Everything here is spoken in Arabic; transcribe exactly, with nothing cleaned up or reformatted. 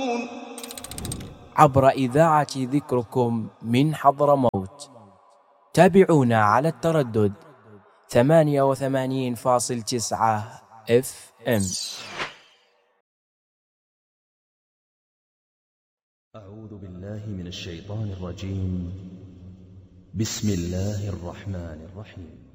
عبر إذاعة ذكركم من حضرموت. تابعونا على التردد ثمانية وثمانين فاصل تسعة اف ام. أعوذ بالله من الشيطان الرجيم. بسم الله الرحمن الرحيم.